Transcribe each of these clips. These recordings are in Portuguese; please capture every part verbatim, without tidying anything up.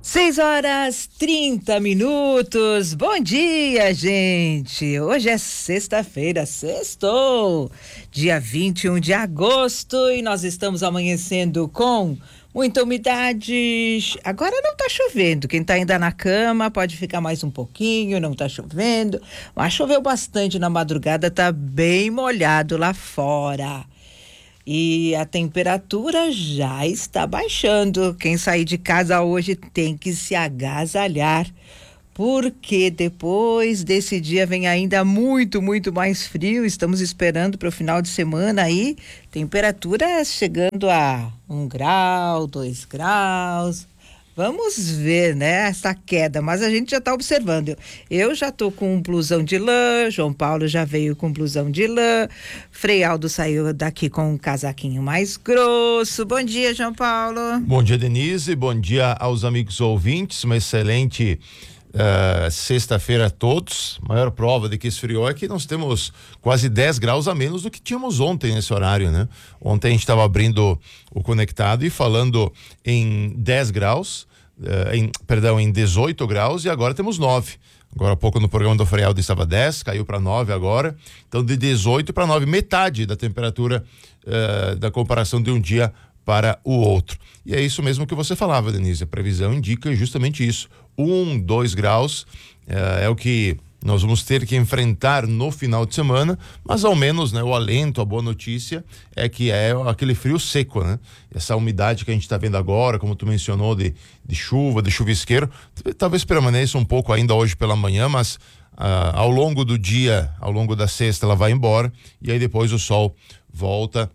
Seis horas trinta minutos. Bom dia, gente. Hoje é sexta-feira, sextou, dia vinte e um de agosto, e nós estamos amanhecendo com muita umidade. Agora não tá chovendo. Quem tá ainda na cama pode ficar mais um pouquinho, não tá chovendo. Mas choveu bastante na madrugada, tá bem molhado lá fora. E a temperatura já está baixando. Quem sair de casa hoje tem que se agasalhar, porque depois desse dia vem ainda muito, muito mais frio. Estamos esperando para o final de semana aí, temperatura chegando a um grau, dois graus. Vamos ver, né, essa queda, mas a gente já está observando. Eu já tô com um blusão de lã, João Paulo já veio com blusão de lã, Frei Aldo saiu daqui com um casaquinho mais grosso. Bom dia, João Paulo. Bom dia, Denise, bom dia aos amigos ouvintes, uma excelente uh, sexta-feira a todos. A maior prova de que esfriou é que nós temos quase dez graus a menos do que tínhamos ontem nesse horário, né? Ontem a gente estava abrindo o Conectado e falando em dez graus, Uh, em, perdão, em dezoito graus, e agora temos nove. Agora há pouco no programa do Frei Aldo estava dez, caiu para nove agora. Então de dezoito para nove, metade da temperatura uh, da comparação de um dia para o outro. E é isso mesmo que você falava, Denise. A previsão indica justamente isso. Um, dois graus uh, é o que nós vamos ter que enfrentar no final de semana, mas ao menos, né, o alento, a boa notícia é que é aquele frio seco, né? Essa umidade que a gente está vendo agora, como tu mencionou, de, de chuva, de chuvisqueiro, talvez permaneça um pouco ainda hoje pela manhã, mas ah, ao longo do dia, ao longo da sexta, ela vai embora e aí depois o sol volta,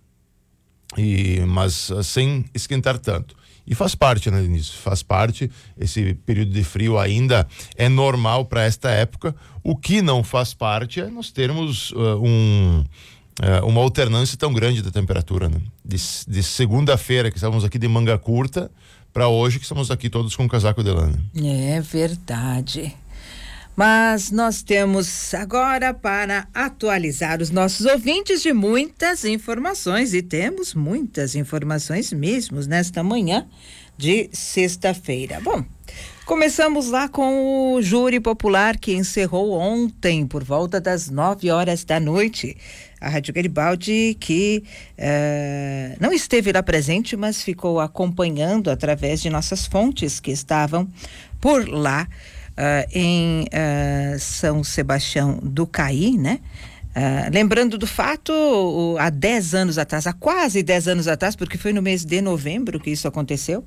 e, mas sem esquentar tanto. E faz parte, né, Denise? Faz parte. Esse período de frio ainda é normal para esta época. O que não faz parte é nós termos uh, um, uh, uma alternância tão grande da temperatura, né? De, de segunda-feira, que estávamos aqui de manga curta, para hoje, que estamos aqui todos com casaco de lã. É verdade. Mas nós temos agora para atualizar os nossos ouvintes de muitas informações, e temos muitas informações mesmo nesta manhã de sexta-feira. Bom, começamos lá com o júri popular que encerrou ontem por volta das nove horas da noite. A Rádio Garibaldi, que uh, não esteve lá presente, mas ficou acompanhando através de nossas fontes que estavam por lá. Uh, em uh, São Sebastião do Caí, né? Uh, lembrando do fato, uh, há dez anos atrás, há quase dez anos atrás, porque foi no mês de novembro que isso aconteceu,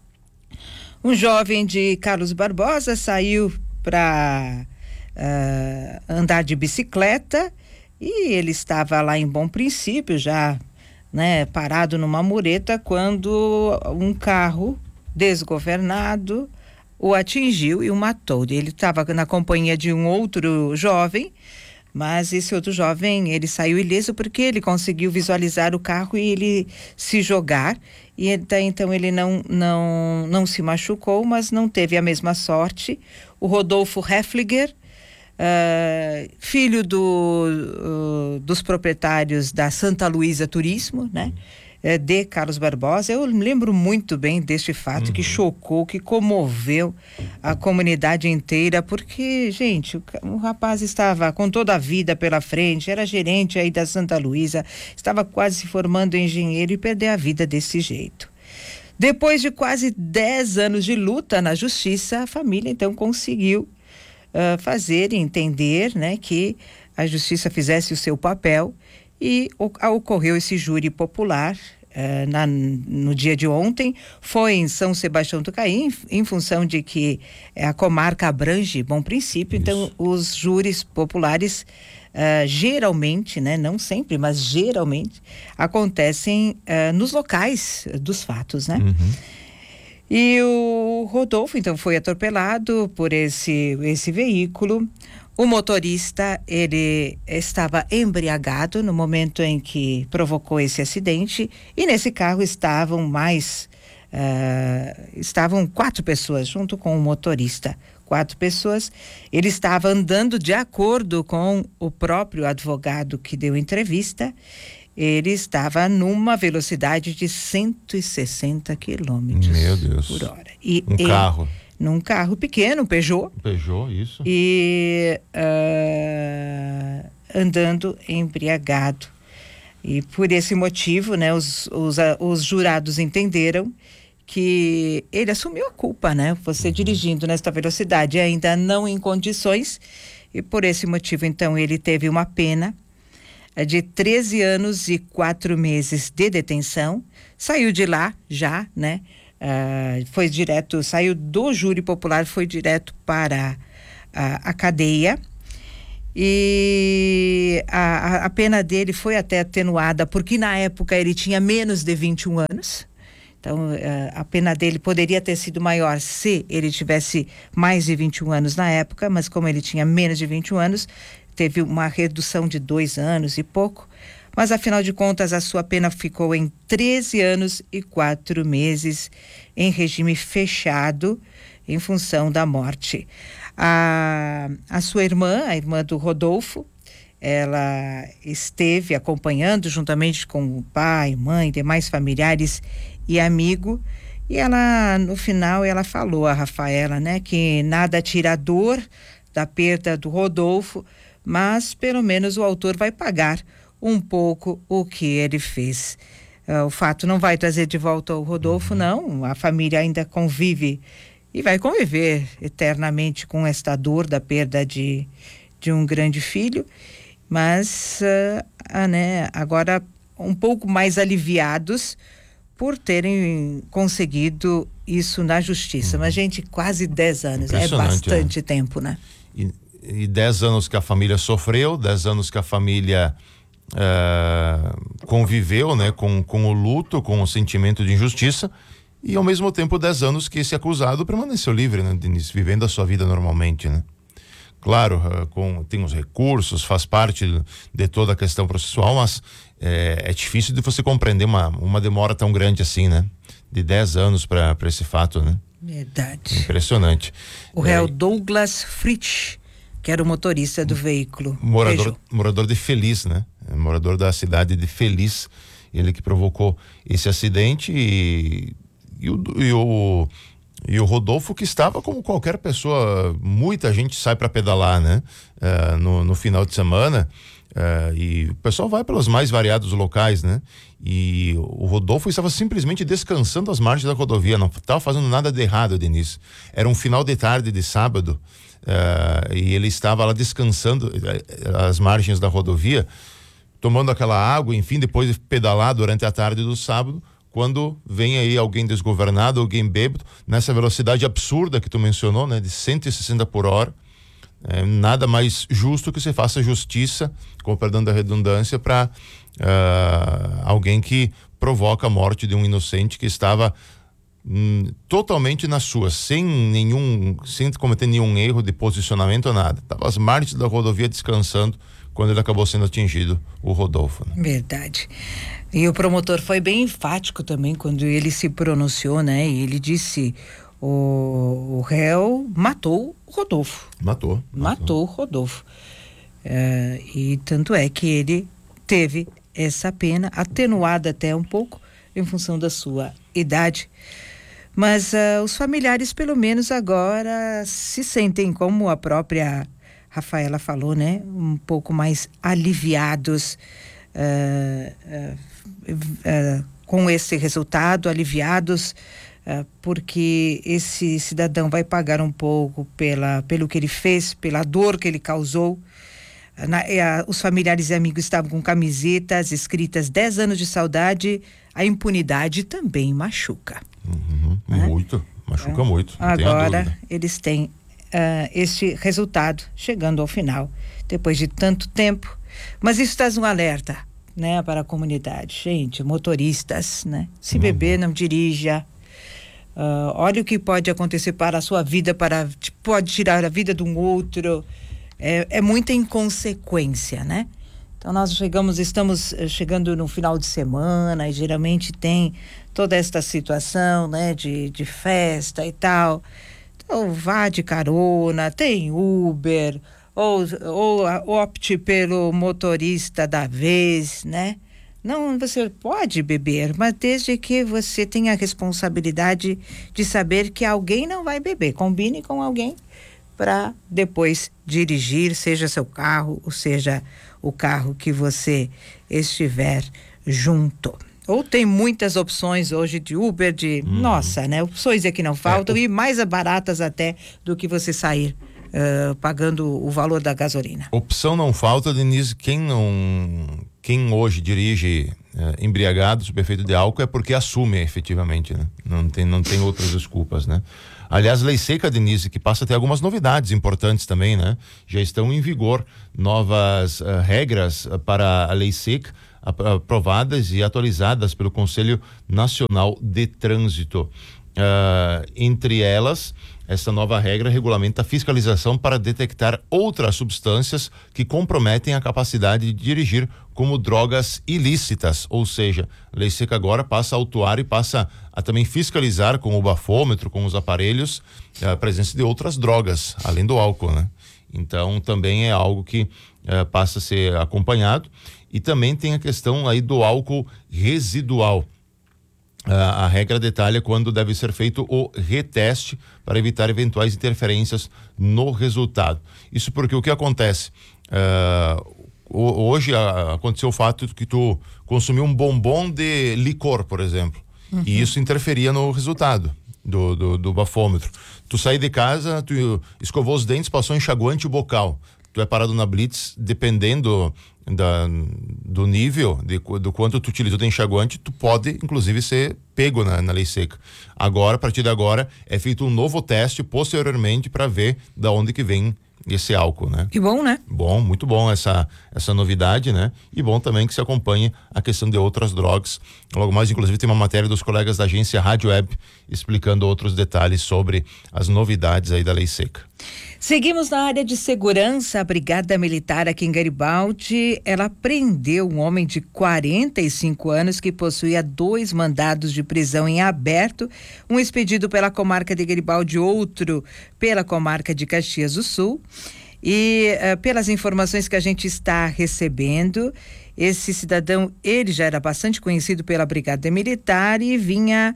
um jovem de Carlos Barbosa saiu para uh, andar de bicicleta e ele estava lá em Bom Princípio, já, né, parado numa mureta, quando um carro desgovernado o atingiu e o matou. Ele estava na companhia de um outro jovem, mas esse outro jovem, ele saiu ileso porque ele conseguiu visualizar o carro e ele se jogar, e até então ele não, não, não se machucou, mas não teve a mesma sorte. O Rodolfo Heffliger, uh, filho do, uh, dos proprietários da Santa Luísa Turismo, né? De Carlos Barbosa, eu lembro muito bem deste fato, uhum, que chocou, que comoveu a comunidade inteira, porque, gente, o, o rapaz estava com toda a vida pela frente, era gerente aí da Santa Luísa, estava quase se formando engenheiro e perdeu a vida desse jeito. Depois de quase dez anos de luta na justiça, a família então conseguiu uh, fazer entender, né, que a justiça fizesse o seu papel. E ocorreu esse júri popular uh, na, no dia de ontem. Foi em São Sebastião do Caí, em, em função de que a comarca abrange Bom Princípio. Isso. Então os júris populares uh, geralmente, né, não sempre, mas geralmente acontecem uh, nos locais dos fatos, né? Uhum. E o Rodolfo então foi atropelado por esse, esse veículo. O motorista, ele estava embriagado no momento em que provocou esse acidente, e nesse carro estavam mais, uh, estavam quatro pessoas junto com o motorista, quatro pessoas. Ele estava andando de acordo com o próprio advogado que deu entrevista. Ele estava numa velocidade de cento e sessenta quilômetros Meu Deus. por hora. E um ele, carro. num carro pequeno, um Peugeot. Peugeot, isso. E uh, andando embriagado. E por esse motivo, né, os, os, os jurados entenderam que ele assumiu a culpa, né? Você uhum. dirigindo nesta velocidade ainda não em condições, e por esse motivo, então, ele teve uma pena de treze anos e quatro meses de detenção. Saiu de lá já, né? Uh, foi direto, saiu do júri popular, foi direto para a, a cadeia. E a, a pena dele foi até atenuada, porque na época ele tinha menos de vinte e um anos. Então, a pena dele poderia ter sido maior se ele tivesse mais de vinte e um anos na época, mas como ele tinha menos de vinte e um anos, teve uma redução de dois anos e pouco. Mas, afinal de contas, a sua pena ficou em treze anos e quatro meses em regime fechado, em função da morte. A, a sua irmã, a irmã do Rodolfo, ela esteve acompanhando juntamente com o pai, mãe, demais familiares e amigo, e ela, no final, ela falou a Rafaela, né, que nada tira a dor da perda do Rodolfo, mas pelo menos o autor vai pagar um pouco o que ele fez. Uh, o fato não vai trazer de volta o Rodolfo, uhum. não, a família ainda convive e vai conviver eternamente com esta dor da perda de, de um grande filho, mas uh, ah, né, agora um pouco mais aliviados por terem conseguido isso na justiça. Uhum. Mas, gente, quase dez anos, é bastante, né? Tempo, né? E, e dez anos que a família sofreu, dez anos que a família uh, conviveu, né, com, com o luto, com o sentimento de injustiça, e ao mesmo tempo dez anos que esse acusado permaneceu livre, né, Denise, vivendo a sua vida normalmente, né? Claro, uh, com, tem os recursos, faz parte de toda a questão processual, mas é, é difícil de você compreender uma, uma demora tão grande assim, né? De dez anos para esse fato, né? Verdade. Impressionante. O réu é, Douglas Fritsch, que era o motorista do veículo. Morador, morador de Feliz, né? Morador da cidade de Feliz, ele que provocou esse acidente e, e, o, e o E o Rodolfo, que estava como qualquer pessoa, muita gente sai para pedalar, né? Uh, no, no final de semana, uh, e o pessoal vai pelos mais variados locais, né? E o Rodolfo estava simplesmente descansando às margens da rodovia, não estava fazendo nada de errado, Denise. Era um final de tarde de sábado, uh, e ele estava lá descansando às margens da rodovia, tomando aquela água, enfim, depois de pedalar durante a tarde do sábado, quando vem aí alguém desgovernado, alguém bêbado, nessa velocidade absurda que tu mencionou, né, de cento e sessenta por hora, é, nada mais justo que se faça justiça, com perdão da redundância, para uh, alguém que provoca a morte de um inocente que estava hum, totalmente na sua, sem nenhum, sem cometer nenhum erro de posicionamento ou nada. Estava às margens da rodovia descansando quando ele acabou sendo atingido, o Rodolfo, né? Verdade. E o promotor foi bem enfático também quando ele se pronunciou, né? E ele disse: o, o réu matou o Rodolfo. Matou. Matou o Rodolfo. É, e tanto é que ele teve essa pena atenuada até um pouco em função da sua idade. Mas uh, os familiares, pelo menos agora, se sentem, como a própria Rafaela falou, né? Um pouco mais aliviados uh, uh, uh, com esse resultado, aliviados uh, porque esse cidadão vai pagar um pouco pela, pelo que ele fez, pela dor que ele causou. Uh, na, uh, os familiares e amigos estavam com camisetas escritas dez anos de saudade, a impunidade também machuca. Uhum, né? Muito, machuca então, muito. Agora eles têm Uh, este resultado chegando ao final depois de tanto tempo, mas isso traz um alerta, né, para a comunidade. Gente, motoristas, né, se beber não dirija, uh, olha o que pode acontecer para a sua vida, para pode tirar a vida de um outro, é, é muita inconsequência, né? Então nós chegamos, estamos chegando no final de semana e geralmente tem toda esta situação, né, de, de festa e tal. Ou vá de carona, tem Uber, ou, ou opte pelo motorista da vez, né? Não, você pode beber, mas desde que você tenha a responsabilidade de saber que alguém não vai beber. Combine com alguém para depois dirigir, seja seu carro, ou seja o carro que você estiver junto. Ou tem muitas opções hoje de Uber, de, hum. nossa, né? Opções é que não faltam é, o... e mais baratas até do que você sair uh, pagando o valor da gasolina. Opção não falta, Denise. Quem não, quem hoje dirige uh, embriagado, sob efeito de álcool, é porque assume efetivamente, né? Não tem, não tem outras desculpas, né? Aliás, lei seca, Denise, que passa a ter algumas novidades importantes também, né? Já estão em vigor novas uh, regras uh, para a lei seca, aprovadas e atualizadas pelo Conselho Nacional de Trânsito. Uh, entre elas, essa nova regra regulamenta a fiscalização para detectar outras substâncias que comprometem a capacidade de dirigir, como drogas ilícitas, ou seja, a lei seca agora passa a autuar e passa a também fiscalizar com o bafômetro, com os aparelhos, a presença de outras drogas, além do álcool, né? Então também é algo que uh, passa a ser acompanhado. E também tem a questão aí do álcool residual. Uh, a regra detalha quando deve ser feito o reteste para evitar eventuais interferências no resultado. Isso porque o que acontece? Uh, hoje uh, aconteceu o fato de que tu consumiu um bombom de licor, por exemplo, uhum. e isso interferia no resultado do, do, do bafômetro. Tu saí de casa, tu escovou os dentes, passou enxaguante bucal. Tu é parado na blitz, dependendo da, do nível, de, do quanto tu utilizou de enxaguante, tu pode, inclusive, ser pego na, na lei seca. Agora, a partir de agora, é feito um novo teste posteriormente para ver da onde que vem esse álcool, né? Que bom, né? Bom, muito bom essa, essa novidade, né? E bom também que se acompanhe a questão de outras drogas. Logo mais, inclusive, tem uma matéria dos colegas da agência Rádio Web explicando outros detalhes sobre as novidades aí da lei seca. Seguimos na área de segurança. A Brigada Militar aqui em Garibaldi, ela prendeu um homem de quarenta e cinco anos que possuía dois mandados de prisão em aberto, um expedido pela comarca de Garibaldi, outro pela comarca de Caxias do Sul. E uh, pelas informações que a gente está recebendo, esse cidadão, ele já era bastante conhecido pela Brigada Militar e vinha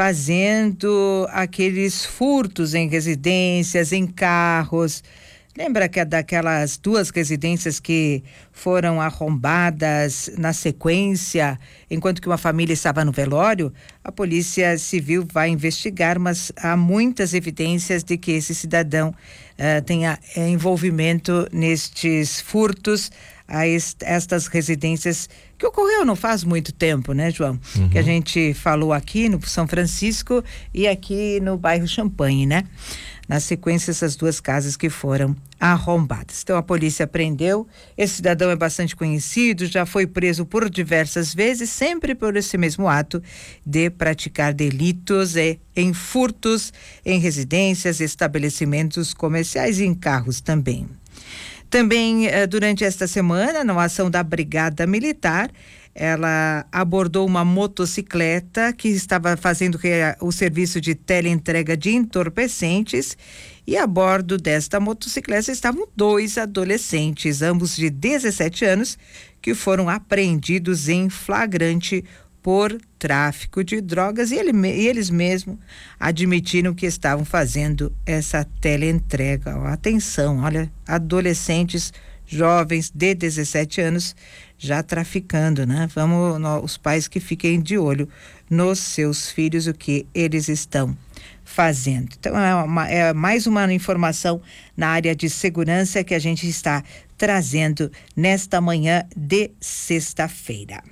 fazendo aqueles furtos em residências, em carros. Lembra que daquelas duas residências que foram arrombadas na sequência, enquanto que uma família estava no velório? A Polícia Civil vai investigar, mas há muitas evidências de que esse cidadão uh, tenha uh, envolvimento nestes furtos a est- estas residências que ocorreu não faz muito tempo, né, João? Uhum. Que a gente falou aqui no São Francisco e aqui no bairro Champanhe, né? Na sequência, essas duas casas que foram arrombadas. Então, a polícia prendeu. Esse cidadão é bastante conhecido, já foi preso por diversas vezes, sempre por esse mesmo ato de praticar delitos e, em furtos em residências, estabelecimentos comerciais e em carros também. Também, eh, durante esta semana, numa ação da Brigada Militar, ela abordou uma motocicleta que estava fazendo o serviço de teleentrega de entorpecentes, e a bordo desta motocicleta estavam dois adolescentes, ambos de dezessete anos, que foram apreendidos em flagrante por tráfico de drogas, e, ele, e eles mesmos admitiram que estavam fazendo essa teleentrega. Atenção, olha, adolescentes jovens de dezessete anos já traficando, né? Vamos, nós, os pais que fiquem de olho nos seus filhos, o que eles estão fazendo. Então é, uma, é mais uma informação na área de segurança que a gente está trazendo nesta manhã de sexta-feira.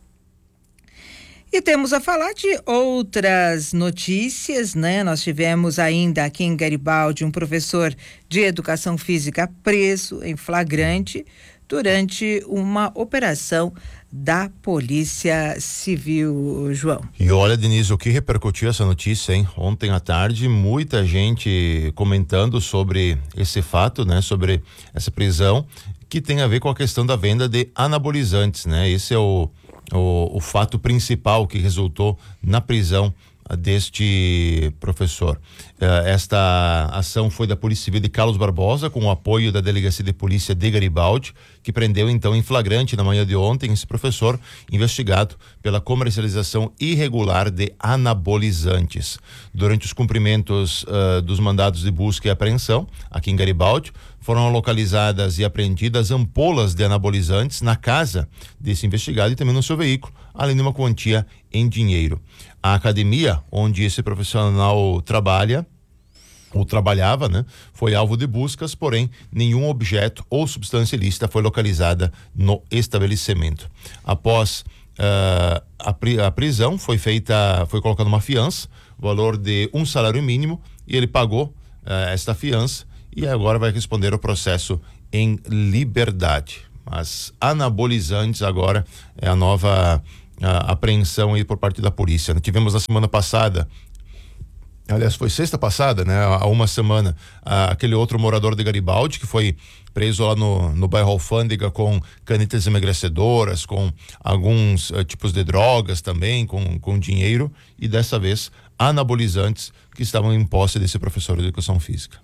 E temos a falar de outras notícias, né? Nós tivemos ainda aqui em Garibaldi um professor de educação física preso em flagrante durante uma operação da Polícia Civil, João. E olha, Denise, o que repercutiu essa notícia, hein? Ontem à tarde, muita gente comentando sobre esse fato, né? Sobre essa prisão, que tem a ver com a questão da venda de anabolizantes, né? Esse é o O, o fato principal que resultou na prisão deste professor. Esta ação foi da Polícia Civil de Carlos Barbosa, com o apoio da Delegacia de Polícia de Garibaldi, que prendeu então em flagrante na manhã de ontem esse professor investigado pela comercialização irregular de anabolizantes. Durante os cumprimentos uh, dos mandados de busca e apreensão aqui em Garibaldi, foram localizadas e apreendidas ampolas de anabolizantes na casa desse investigado e também no seu veículo, além de uma quantia em dinheiro. A academia onde esse profissional trabalha ou trabalhava, né, foi alvo de buscas, porém nenhum objeto ou substância ilícita foi localizada no estabelecimento. Após uh, a, pri a prisão, foi feita, foi colocada uma fiança, valor de um salário mínimo, e ele pagou uh, esta fiança e agora vai responder o processo em liberdade. Mas anabolizantes agora é a nova a apreensão aí por parte da polícia. Tivemos na semana passada, aliás, foi sexta passada, né? Há uma semana, ah, aquele outro morador de Garibaldi que foi preso lá no, no bairro Alfândega com canetas emagrecedoras, com alguns uh, tipos de drogas também, com, com dinheiro, e dessa vez anabolizantes que estavam em posse desse professor de educação física.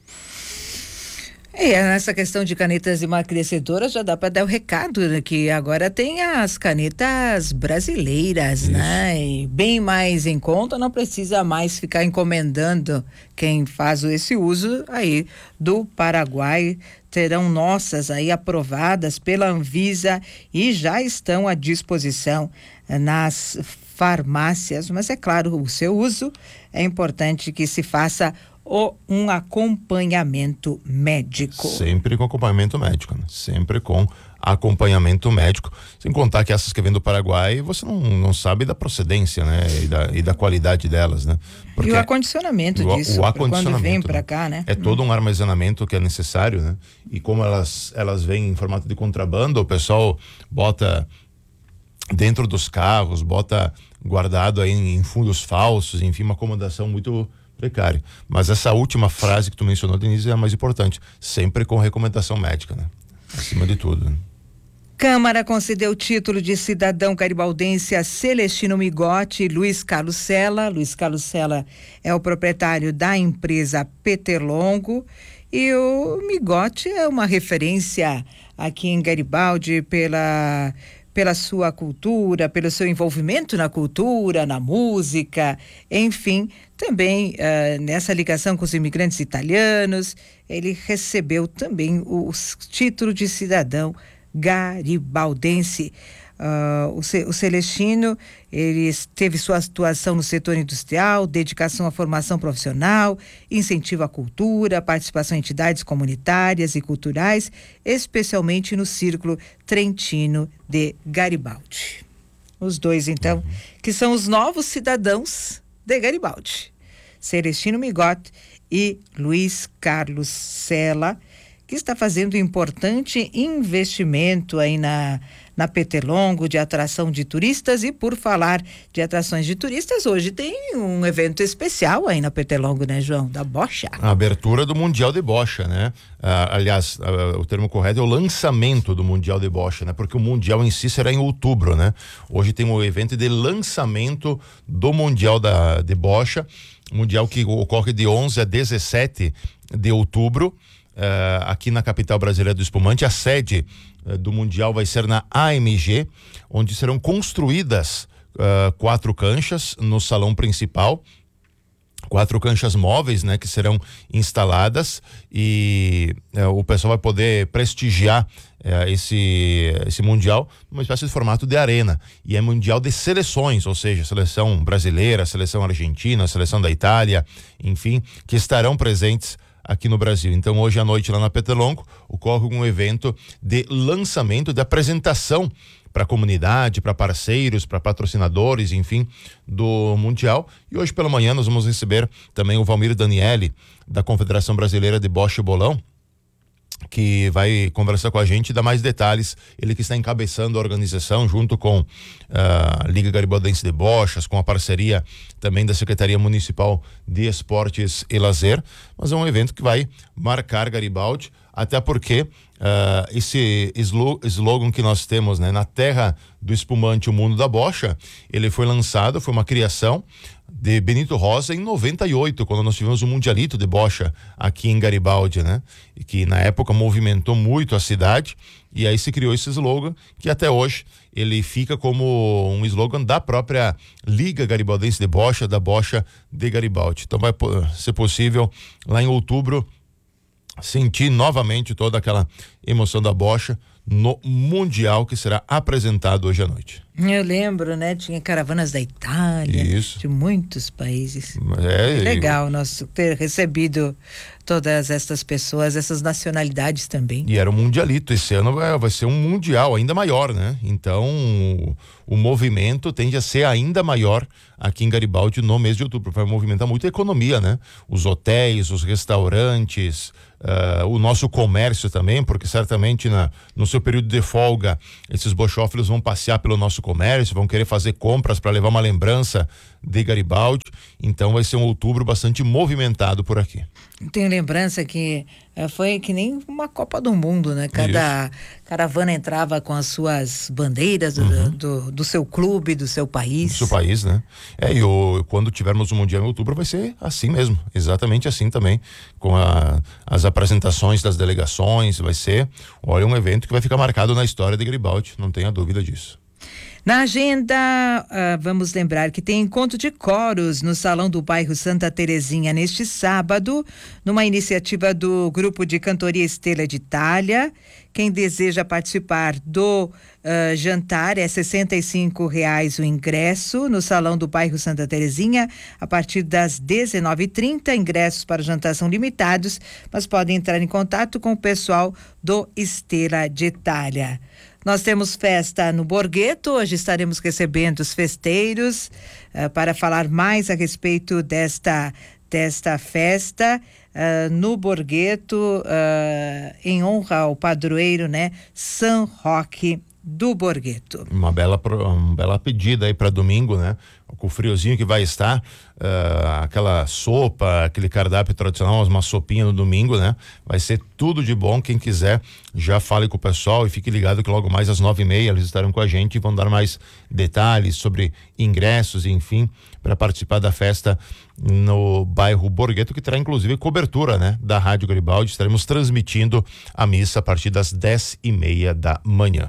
E nessa questão de canetas emagrecedoras já dá para dar o recado, né, que agora tem as canetas brasileiras, isso, né? E bem mais em conta, não precisa mais ficar encomendando quem faz esse uso aí do Paraguai. Terão nossas aí aprovadas pela Anvisa e já estão à disposição nas farmácias, mas é claro, o seu uso é importante que se faça ou um acompanhamento médico. Sempre com acompanhamento médico, né? Sempre com acompanhamento médico, sem contar que essas que vêm do Paraguai, você não, não sabe da procedência, né? E da, e da qualidade delas, né? Porque e o acondicionamento o, disso, o acondicionamento, quando vem né? para cá, né? É todo um armazenamento que é necessário, né? E como elas, elas vêm em formato de contrabando, o pessoal bota dentro dos carros, bota guardado aí em, em fundos falsos, enfim, uma acomodação muito precário. Mas essa última frase que tu mencionou, Denise, é a mais importante. Sempre com recomendação médica, né? Acima de tudo, né? Câmara concedeu o título de cidadão garibaldense a Celestino Migotti e Luiz Carlos Sela. Luiz Carlos Sela é o proprietário da empresa Peterlongo e o Migotti é uma referência aqui em Garibaldi pela... pela sua cultura, pelo seu envolvimento na cultura, na música, enfim, também uh, nessa ligação com os imigrantes italianos, ele recebeu também o, o título de cidadão garibaldense. Uh, o, Ce, o Celestino, ele teve sua atuação no setor industrial, dedicação à formação profissional, incentivo à cultura, participação em entidades comunitárias e culturais, especialmente no Círculo Trentino de Garibaldi. Os dois, então, uhum. que são os novos cidadãos de Garibaldi. Celestino Migotti e Luiz Carlos Sela, que está fazendo importante investimento aí na, na Peterlongo de atração de turistas. E por falar de atrações de turistas, hoje tem um evento especial aí na Peterlongo, né, João? Da bocha. A abertura do Mundial de Bocha, né? Ah, aliás, ah, o termo correto é o lançamento do Mundial de Bocha, né? Porque o Mundial em si será em outubro, né? Hoje tem um evento de lançamento do Mundial da, de Bocha, Mundial que ocorre de onze a dezessete de outubro. Uh, aqui na capital brasileira do espumante. A sede uh, do Mundial vai ser na A M G, onde serão construídas uh, quatro canchas no salão principal, quatro canchas móveis, né, que serão instaladas, e uh, o pessoal vai poder prestigiar uh, esse, esse Mundial numa espécie de formato de arena, e é Mundial de seleções, ou seja, seleção brasileira, seleção argentina, seleção da Itália, enfim, que estarão presentes aqui no Brasil. Então hoje à noite lá na Peterlongo ocorre um evento de lançamento, de apresentação para a comunidade, para parceiros, para patrocinadores, enfim, do Mundial. E hoje pela manhã nós vamos receber também o Valmir Daniele, da Confederação Brasileira de Bocha e Bolão, que vai conversar com a gente e dar mais detalhes. Ele que está encabeçando a organização junto com a Liga Garibaldense de Bochas, com a parceria também da Secretaria Municipal de Esportes e Lazer. Mas é um evento que vai marcar Garibaldi até porque uh, esse slogan que nós temos, né, na terra do espumante, o mundo da bocha, ele foi lançado, foi uma criação de Benito Rosa em noventa e oito, quando nós tivemos o Mundialito de Bocha aqui em Garibaldi, né? E que na época movimentou muito a cidade, e aí se criou esse slogan, que até hoje ele fica como um slogan da própria Liga Garibaldense de Bocha, da Bocha de Garibaldi. Então vai ser possível lá em outubro sentir novamente toda aquela emoção da bocha no Mundial que será apresentado hoje à noite. Eu lembro, né? Tinha caravanas da Itália, Isso. de muitos países. É, legal nós ter recebido todas essas pessoas, essas nacionalidades também. E era um mundialito, esse ano vai, vai ser um mundial ainda maior, né? Então o, o movimento tende a ser ainda maior aqui em Garibaldi no mês de outubro, vai movimentar muito a economia, né? Os hotéis, os restaurantes, uh, o nosso comércio também, porque certamente na, no seu período de folga esses bochófilos vão passear pelo nosso comércio, vão querer fazer compras para levar uma lembrança de Garibaldi, então vai ser um outubro bastante movimentado por aqui. Tenho lembrança que uh, foi que nem uma Copa do Mundo, né? Cada Isso. caravana entrava com as suas bandeiras do, uhum. do, do seu clube, do seu país. Do seu país, né? É, e o, quando tivermos o Mundial em outubro vai ser assim mesmo, exatamente assim também, com a, as apresentações das delegações, vai ser, olha, um evento que vai ficar marcado na história de Garibaldi, não tenha dúvida disso. Na agenda, uh, vamos lembrar que tem encontro de coros no Salão do Bairro Santa Terezinha neste sábado, numa iniciativa do Grupo de Cantoria Estrela de Itália. Quem deseja participar do uh, jantar é sessenta e cinco reais o ingresso no Salão do Bairro Santa Terezinha, a partir das dezenove e trinta. Ingressos para o jantar são limitados, mas podem entrar em contato com o pessoal do Estrela de Itália. Nós temos festa no Borghetto, hoje estaremos recebendo os festeiros uh, para falar mais a respeito desta, desta festa uh, no Borghetto, uh, em honra ao padroeiro, né, São Roque do Borghetto. Uma bela, uma bela pedida aí para domingo, né? Com o friozinho que vai estar, uh, aquela sopa, aquele cardápio tradicional, uma sopinha no domingo, né? Vai ser tudo de bom. Quem quiser, já fale com o pessoal e fique ligado que logo mais às nove e meia eles estarão com a gente e vão dar mais detalhes sobre ingressos, enfim, para participar da festa no bairro Borghetto, que terá inclusive cobertura, né? Da Rádio Garibaldi. Estaremos transmitindo a missa a partir das dez e meia da manhã.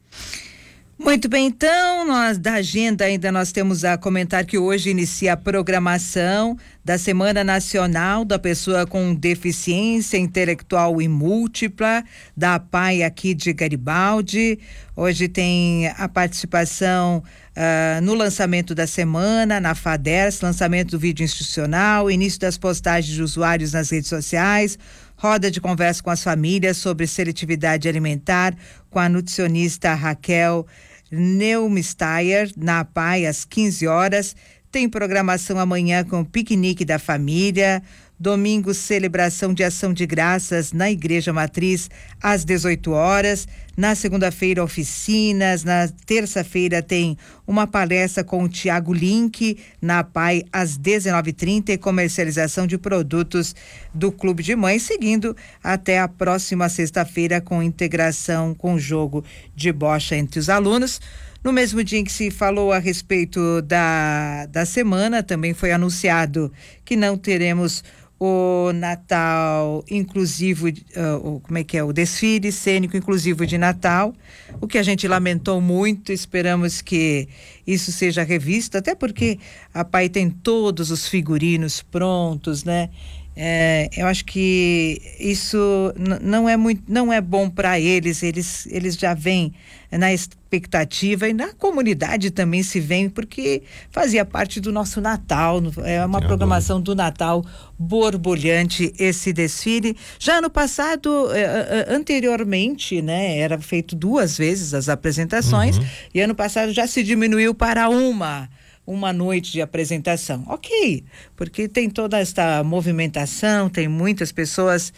Muito bem, então, nós da agenda ainda nós temos a comentar que hoje inicia a programação da Semana Nacional da Pessoa com Deficiência Intelectual e Múltipla, da A P A I aqui de Garibaldi. Hoje tem a participação uh, no lançamento da semana, na FADERS, lançamento do vídeo institucional, início das postagens de usuários nas redes sociais, roda de conversa com as famílias sobre seletividade alimentar com a nutricionista Raquel Neumeister, na A P A I, às quinze horas. Tem programação amanhã com o piquenique da família. Domingo, celebração de ação de graças na Igreja Matriz às dezoito horas. Na segunda-feira, oficinas. Na terça-feira tem uma palestra com o Tiago Link na A P A I às dezenove e trinta e comercialização de produtos do Clube de Mães, seguindo até a próxima sexta-feira com integração com o jogo de bocha entre os alunos. No mesmo dia em que se falou a respeito da, da semana, também foi anunciado que não teremos o Natal inclusivo, uh, como é que é, o desfile cênico inclusivo de Natal, o que a gente lamentou muito. Esperamos que isso seja revisto, até porque a P A I tem todos os figurinos prontos, né? É, eu acho que isso n- não é muito, não é bom para eles, eles, eles já vêm na expectativa, e na comunidade também se vem, porque fazia parte do nosso Natal, é uma Tem programação do Natal borbulhante esse desfile. Já no passado, eh, anteriormente, né, era feito duas vezes as apresentações, uhum. e ano passado já se diminuiu para uma. uma noite de apresentação, ok, porque tem toda esta movimentação, tem muitas pessoas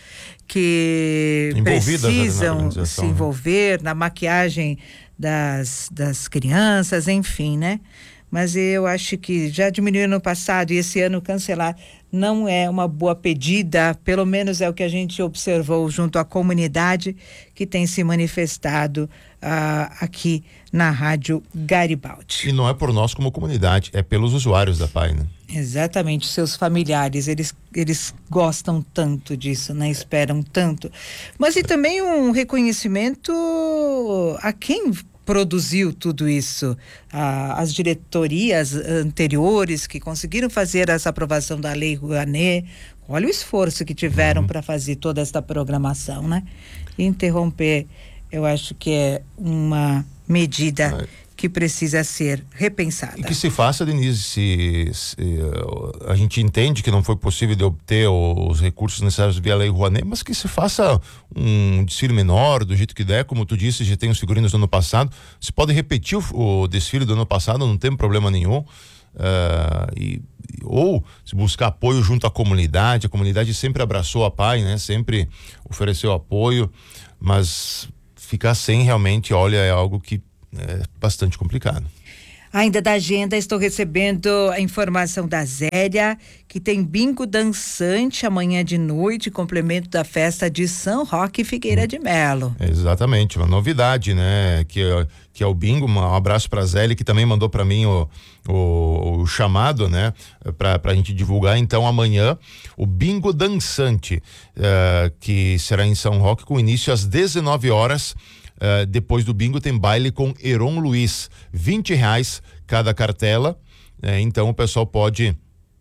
que precisam se envolver, né, na maquiagem das, das crianças, enfim, né? Mas eu acho que já diminuiu no passado e esse ano cancelar não é uma boa pedida, pelo menos é o que a gente observou junto à comunidade que tem se manifestado uh, aqui na Rádio Garibaldi. E não é por nós como comunidade, é pelos usuários da P A I, né? Exatamente, seus familiares, eles, eles gostam tanto disso, né? Esperam tanto. Mas e também um reconhecimento a quem produziu tudo isso, ah, as diretorias anteriores que conseguiram fazer essa aprovação da Lei Rouanet. Olha o esforço que tiveram uhum. para fazer toda essa programação, né? Interromper, eu acho que é uma medida ah. que precisa ser repensada. E que se faça, Denise, se, se a gente entende que não foi possível de obter os recursos necessários via Lei Rouanet, mas que se faça um desfile menor, do jeito que der, como tu disse, já tem os figurinos do ano passado, se pode repetir o, o desfile do ano passado, não tem problema nenhum, uh, e, ou se buscar apoio junto à comunidade, a comunidade sempre abraçou a P A I, né? Sempre ofereceu apoio, mas ficar sem realmente, olha, é algo que é bastante complicado. Ainda da agenda, estou recebendo a informação da Zélia, que tem bingo dançante amanhã de noite, complemento da festa de São Roque Figueira de Melo. Exatamente, uma novidade, né? Que, que é o bingo. Um abraço para a Zélia, que também mandou para mim o, o, o chamado, né? Para a gente divulgar. Então, amanhã, o bingo dançante, uh, que será em São Roque, com início às dezenove horas. Uh, depois do bingo tem baile com Heron Luiz, vinte reais cada cartela, né? Então o pessoal pode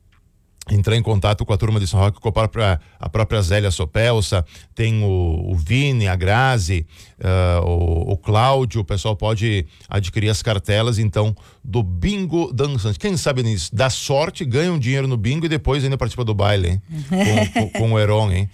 entrar em contato com a turma de São Roque, com a própria, a própria Zélia Sopelsa, tem o, o Vini, a Grazi, uh, o, o Cláudio, o pessoal pode adquirir as cartelas, então, do bingo dançante. Quem sabe nisso, dá sorte, ganha um dinheiro no bingo e depois ainda participa do baile, hein? com, com, com o Heron, hein?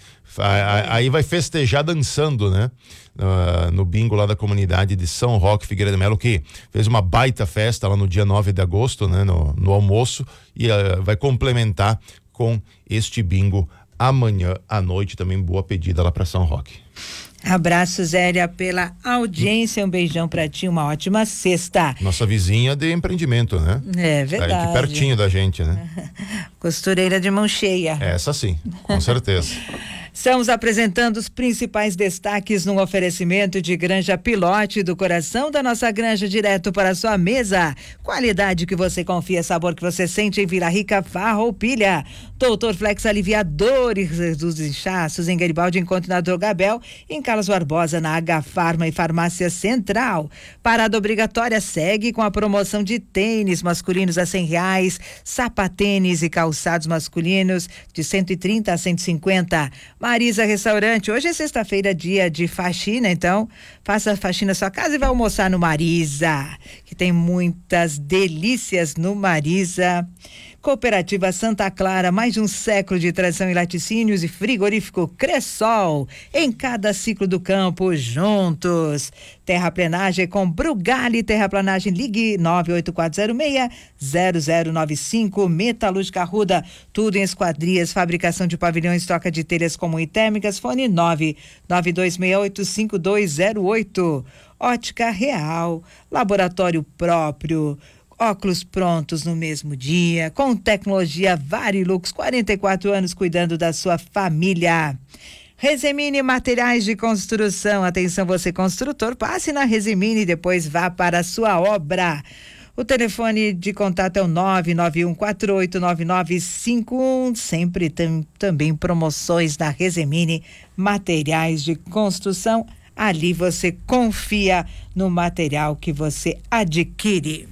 Aí vai festejar dançando, né? Uh, no bingo lá da comunidade de São Roque Figueira de Melo, que fez uma baita festa lá no dia nove de agosto, né? No, no almoço, e uh, vai complementar com este bingo amanhã à noite, também boa pedida lá para São Roque. Abraço, Zélia, pela audiência, um beijão pra ti, uma ótima sexta. Nossa vizinha de empreendimento, né? É verdade. Tá aqui pertinho da gente, né? Costureira de mão cheia. Essa sim, com certeza. Estamos apresentando os principais destaques num oferecimento de Granja Pilote, do coração da nossa granja, direto para a sua mesa. Qualidade que você confia, sabor que você sente em Vila Rica, Farroupilha. Doutor Flex Aliviadores, reduz inchaços em Garibaldi, encontre na Drogabel, em Carlos Barbosa, na H Farma e Farmácia Central. Parada obrigatória segue com a promoção de tênis masculinos a cem reais, sapatênis e calçados masculinos de cento e trinta a cento e cinquenta. Marisa Restaurante, hoje é sexta-feira, dia de faxina, então faça a faxina na sua casa e vai almoçar no Marisa, que tem muitas delícias no Marisa. Cooperativa Santa Clara, mais de um século de tradição em laticínios e frigorífico Cressol, em cada ciclo do campo, juntos. Terraplenagem com Brugali Terraplanagem, ligue nove oito quatro zero seis zero zero nove cinco. Metalúrgica Arruda, tudo em esquadrias, fabricação de pavilhões, troca de telhas comum e térmicas, fone nove nove dois seis oito cinco dois zero oito. Ótica Real, laboratório próprio, óculos prontos no mesmo dia, com tecnologia Varilux, quarenta e quatro anos cuidando da sua família. Resemine Materiais de Construção, atenção você construtor, passe na Resemine e depois vá para a sua obra. O telefone de contato é o nove nove um quatro oito nove nove cinco um, sempre tem também promoções da Resemine Materiais de Construção, ali você confia no material que você adquire.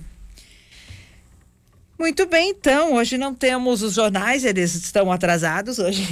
Muito bem, então, hoje não temos os jornais, eles estão atrasados hoje.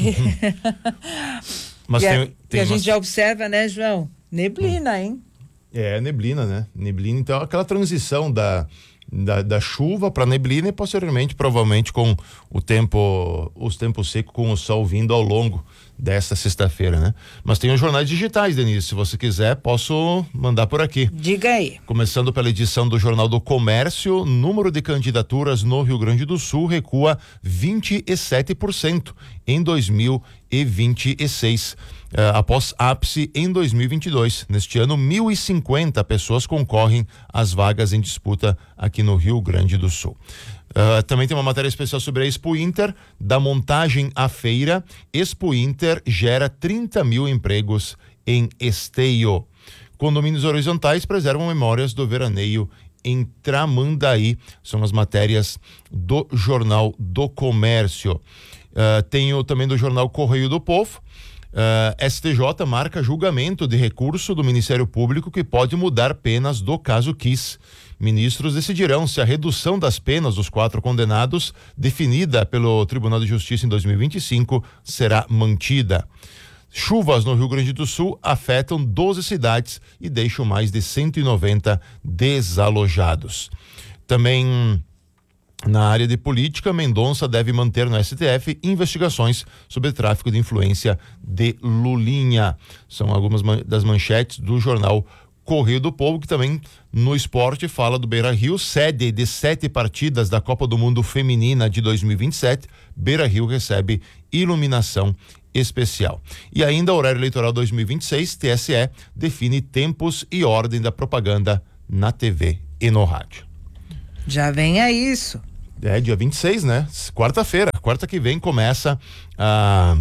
Mas e tem, a, tem e a umas... gente já observa, né, João? Neblina, hum. hein? É, neblina, né? Neblina, então aquela transição da, da, da chuva para neblina e posteriormente, provavelmente, com o tempo, os tempos secos, com o sol vindo ao longo desta sexta-feira, né? Mas tem os jornais digitais, Denise, se você quiser, posso mandar por aqui. Diga aí. Começando pela edição do Jornal do Comércio, número de candidaturas no Rio Grande do Sul recua vinte e sete por cento em dois mil e vinte e seis, uh, após ápice em dois mil e vinte e dois. Neste ano, mil e cinquenta pessoas concorrem às vagas em disputa aqui no Rio Grande do Sul. Uh, também tem uma matéria especial sobre a Expo Inter, da montagem à feira. Expo Inter gera trinta mil empregos em Esteio. Condomínios horizontais preservam memórias do veraneio em Tramandaí. São as matérias do Jornal do Comércio. Uh, tenho também do Jornal Correio do Povo. Uh, S T J marca julgamento de recurso do Ministério Público que pode mudar penas do caso Kiss. Ministros decidirão se a redução das penas dos quatro condenados, definida pelo Tribunal de Justiça em dois mil e vinte e cinco, será mantida. Chuvas no Rio Grande do Sul afetam doze cidades e deixam mais de cento e noventa desalojados. Também na área de política, Mendonça deve manter no S T F investigações sobre tráfico de influência de Lulinha. São algumas das manchetes do jornal Correio do Povo, que também no esporte fala do Beira-Rio, sede de sete partidas da Copa do Mundo Feminina de dois mil e vinte e sete. Beira-Rio recebe iluminação especial. E ainda, horário eleitoral dois mil e vinte e seis, T S E define tempos e ordem da propaganda na T V e no rádio. Já vem a isso. É, dia vinte e seis, né? Quarta-feira, quarta que vem começa a,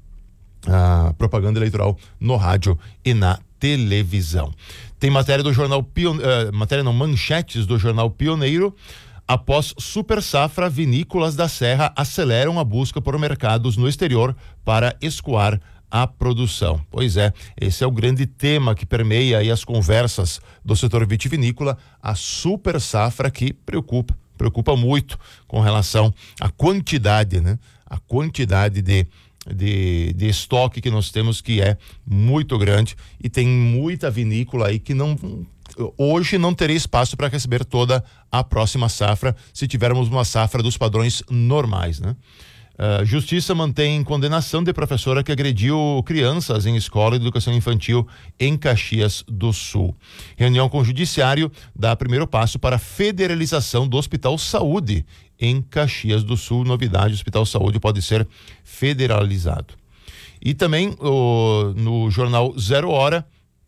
a propaganda eleitoral no rádio e na televisão. Tem matéria do jornal Pion... uh, matéria não, manchetes do jornal Pioneiro. Após super safra, vinícolas da Serra aceleram a busca por mercados no exterior para escoar a produção. Pois é, esse é o grande tema que permeia aí as conversas do setor vitivinícola, a super safra que preocupa, preocupa muito com relação à quantidade, né? A quantidade de De, de estoque que nós temos, que é muito grande, e tem muita vinícola aí que não hoje não teria espaço para receber toda a próxima safra se tivermos uma safra dos padrões normais, né? Uh, Justiça mantém condenação de professora que agrediu crianças em escola de educação infantil em Caxias do Sul. Reunião com o Judiciário dá primeiro passo para a federalização do Hospital Saúde em Caxias do Sul. Novidade: o Hospital Saúde pode ser federalizado. E também o, no jornal Zero Hora,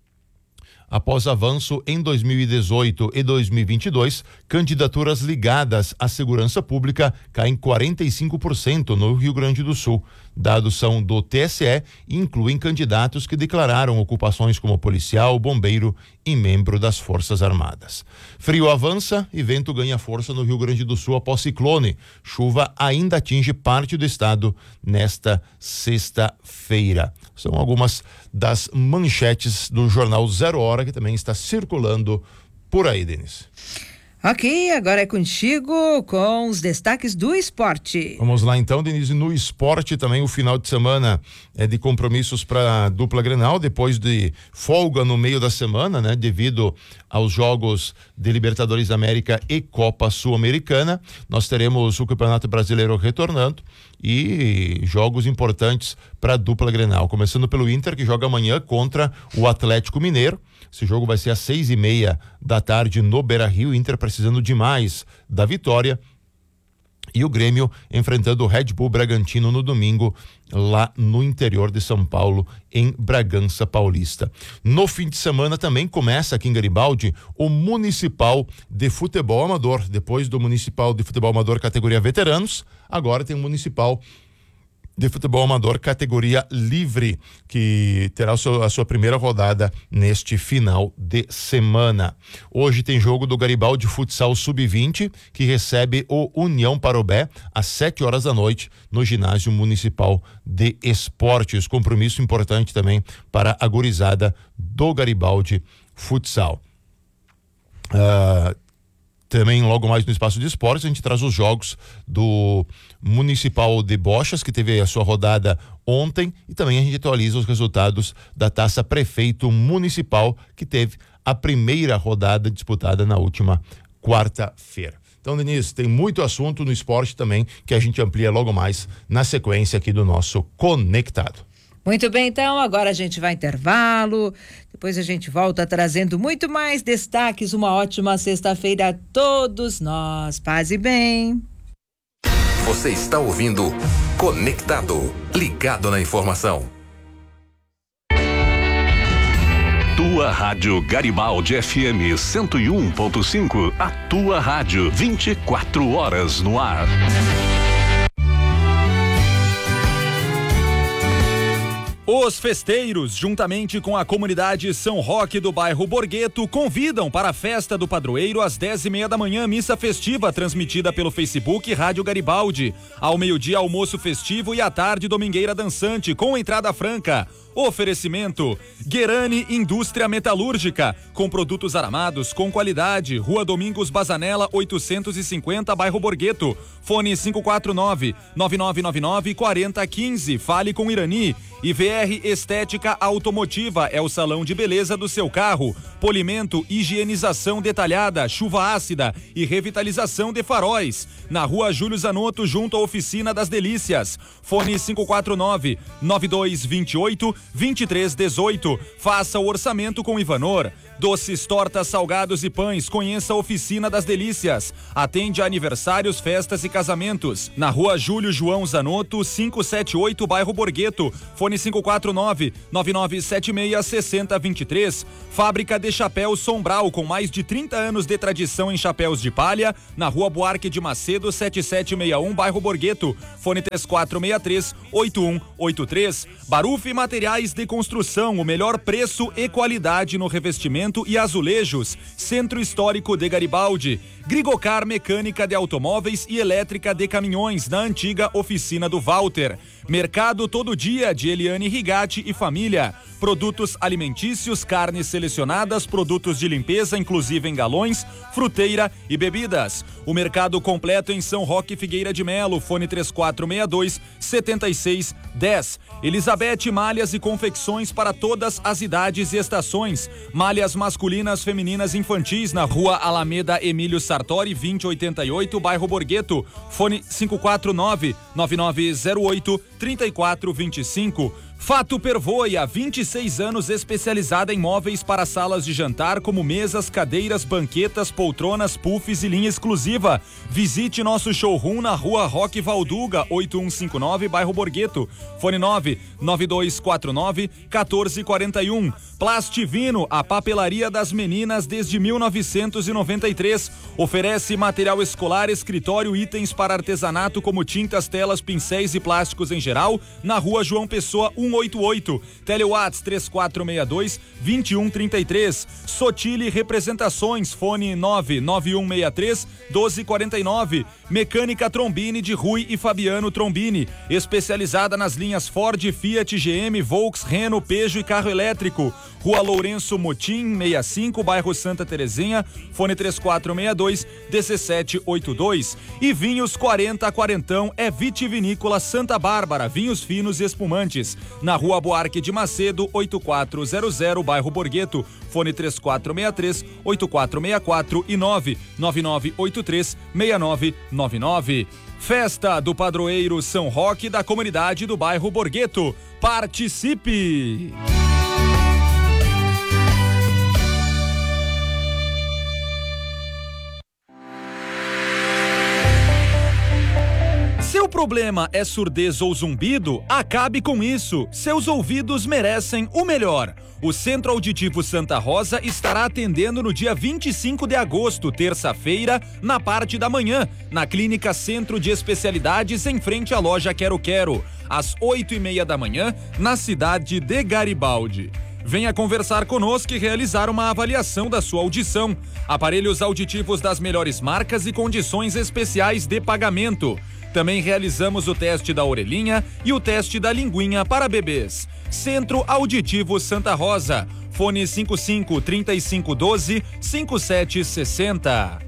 após avanço em dois mil e dezoito e dois mil e vinte e dois, candidaturas ligadas à segurança pública caem quarenta e cinco por cento no Rio Grande do Sul. Dados são do T S E e incluem candidatos que declararam ocupações como policial, bombeiro e membro das Forças Armadas. Frio avança e vento ganha força no Rio Grande do Sul após ciclone. Chuva ainda atinge parte do estado nesta sexta-feira. São algumas das manchetes do jornal Zero Hora, que também está circulando por aí, Denise. Ok, agora é contigo com os destaques do esporte. Vamos lá então, Denise. No esporte também, o final de semana é de compromissos para a dupla Grenal, depois de folga no meio da semana, né? Devido aos jogos de Libertadores da América e Copa Sul-Americana. Nós teremos o Campeonato Brasileiro retornando e jogos importantes para a dupla Grenal, começando pelo Inter, que joga amanhã contra o Atlético Mineiro. Esse jogo vai ser às seis e meia da tarde no Beira-Rio. Inter precisando demais da vitória. E o Grêmio enfrentando o Red Bull Bragantino no domingo, lá no interior de São Paulo, em Bragança Paulista. No fim de semana também começa aqui em Garibaldi o Municipal de Futebol Amador. Depois do Municipal de Futebol Amador categoria veteranos, agora tem o Municipal de Futebol Amador categoria livre, que terá a sua primeira rodada neste final de semana. Hoje tem jogo do Garibaldi Futsal sub vinte, que recebe o União Parobé às sete horas da noite no ginásio municipal de esportes. Compromisso importante também para a gurizada do Garibaldi Futsal. Uh, Também logo mais no espaço de esportes a gente traz os jogos do Municipal de Bochas, que teve a sua rodada ontem, e também a gente atualiza os resultados da Taça Prefeito Municipal, que teve a primeira rodada disputada na última quarta-feira. Então, Denise, tem muito assunto no esporte também que a gente amplia logo mais na sequência aqui do nosso Conectado. Muito bem, então agora a gente vai intervalo, depois a gente volta trazendo muito mais destaques. Uma ótima sexta-feira a todos nós. Paz e bem. Você está ouvindo Conectado, ligado na informação. tua rádio Garibaldi F M cento e um ponto cinco, a tua rádio vinte e quatro horas no ar. Os festeiros, juntamente com a comunidade São Roque do bairro Borgheto, convidam para a festa do padroeiro às dez e meia da manhã, missa festiva transmitida pelo Facebook Rádio Garibaldi. Ao meio-dia, almoço festivo e à tarde, domingueira dançante, com entrada franca. Oferecimento: Guerani Indústria Metalúrgica, com produtos aramados com qualidade. Rua Domingos Bazanella, oitocentos e cinquenta, bairro Borgheto. Fone cinco quatro nove, nove nove nove nove, quatro zero um cinco. Fale com Irani. I V R Estética Automotiva é o salão de beleza do seu carro. Polimento, higienização detalhada, chuva ácida e revitalização de faróis. Na Rua Júlio Zanotto, junto à Oficina das Delícias. Fone cinco quatro nove, nove dois dois oito, dois três um oito. Faça o orçamento com Ivanor. Doces, tortas, salgados e pães. Conheça a Oficina das Delícias. Atende a aniversários, festas e casamentos. Na Rua Júlio João Zanotto, quinhentos e setenta e oito, bairro Borgheto. Fone cinco quatro nove, nove nove sete seis, seis zero dois três. Fábrica de Chapéus Sombral, com mais de trinta anos de tradição em chapéus de palha. Na Rua Buarque de Macedo, sete sete seis um, bairro Borgheto. Fone três quatro seis três, oito um oito três. Baruf Materiais de Construção, o melhor preço e qualidade no revestimento e azulejos. Centro Histórico de Garibaldi. Grigocar Mecânica de Automóveis e Elétrica de Caminhões, na antiga oficina do Walter. Mercado Todo Dia de Eliane Rigatti e família. Produtos alimentícios, carnes selecionadas, produtos de limpeza, inclusive em galões, fruteira e bebidas. O mercado completo em São Roque Figueira de Melo. Fone três quatro seis dois, sete seis um zero. Elizabeth Malhas e Confecções para todas as idades e estações. Malhas masculinas, femininas e infantis, na Rua Alameda Emílio Sartori, vinte e oitenta e oito, bairro Borgheto. Fone cinco quatro nove, nove nove zero oito, três quatro dois cinco. Fato Pervoia, vinte e seis anos, especializada em móveis para salas de jantar, como mesas, cadeiras, banquetas, poltronas, puffs e linha exclusiva. Visite nosso showroom na Rua Roque Valduga, oito um cinco nove, bairro Borgheto. Fone nove nove dois quatro nove, um quatro quatro um. Plastivino, a papelaria das meninas desde mil novecentos e noventa e três. Oferece material escolar, escritório, itens para artesanato como tintas, telas, pincéis e plásticos em geral, na Rua João Pessoa cento e oitenta e oito. Telewatts três quatro seis dois, dois um três três. Sotile Representações, fone nove nove um seis três, doze quarenta e nove. Mecânica Trombini de Rui e Fabiano Trombini, especializada nas linhas Ford, Fiat, G M, Volks, Renault, Peugeot e carro elétrico. Rua Lourenço Motim, sessenta e cinco, bairro Santa Terezinha, fone três quatro seis dois, um sete oito dois. E Vinhos quarenta Quarentão é Vitivinícola Santa Bárbara, vinhos finos e espumantes, na Rua Buarque de Macedo, oito quatro zero zero, bairro Borgheto. Fone três quatro seis três, oito quatro seis quatro e nove nove nove oito três, seis nove nove nove. Festa do Padroeiro São Roque da comunidade do bairro Borgheto. Participe! Seu problema é surdez ou zumbido? Acabe com isso. Seus ouvidos merecem o melhor. O Centro Auditivo Santa Rosa estará atendendo no dia vinte e cinco de agosto, terça-feira, na parte da manhã, na Clínica Centro de Especialidades, em frente à loja Quero Quero, às oito e meia da manhã, na cidade de Garibaldi. Venha conversar conosco e realizar uma avaliação da sua audição. Aparelhos auditivos das melhores marcas e condições especiais de pagamento. Também realizamos o teste da orelhinha e o teste da linguinha para bebês. Centro Auditivo Santa Rosa. Fone cinco cinco, três cinco um dois, cinco sete seis zero.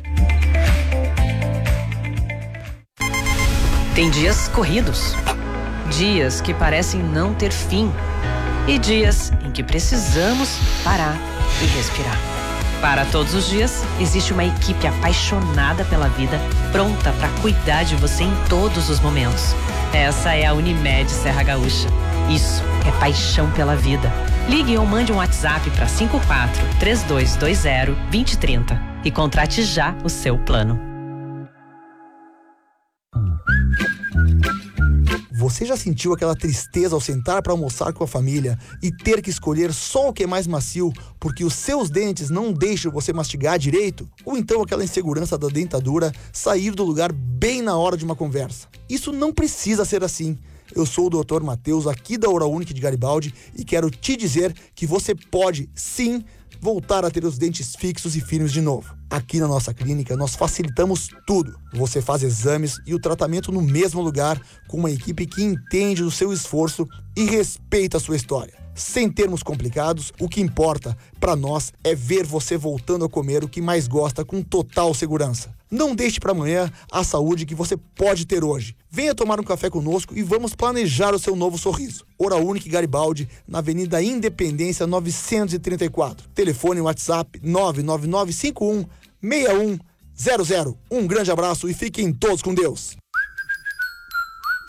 Tem dias corridos, dias que parecem não ter fim e dias em que precisamos parar e respirar. Para todos os dias, existe uma equipe apaixonada pela vida, pronta para cuidar de você em todos os momentos. Essa é a Unimed Serra Gaúcha. Isso é paixão pela vida. Ligue ou mande um WhatsApp para cinco quatro, três dois dois zero, dois zero três zero e contrate já o seu plano. Você Você já sentiu aquela tristeza ao sentar para almoçar com a família e ter que escolher só o que é mais macio porque os seus dentes não deixam você mastigar direito? Ou então aquela insegurança da dentadura sair do lugar bem na hora de uma conversa? Isso não precisa ser assim. Eu sou o doutor Matheus, aqui da Oral-Unique de Garibaldi, e quero te dizer que você pode, sim, voltar a ter os dentes fixos e firmes de novo. Aqui na nossa clínica, nós facilitamos tudo. Você faz exames e o tratamento no mesmo lugar, com uma equipe que entende do seu esforço e respeita a sua história. Sem termos complicados, o que importa para nós é ver você voltando a comer o que mais gosta com total segurança. Não deixe para amanhã a saúde que você pode ter hoje. Venha tomar um café conosco e vamos planejar o seu novo sorriso. Oral-Unique Garibaldi, na Avenida Independência novecentos e trinta e quatro. Telefone WhatsApp nove nove nove cinco um seis um zero zero. Um grande abraço e fiquem todos com Deus.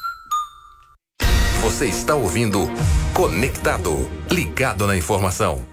Você está ouvindo Conectado, ligado na informação.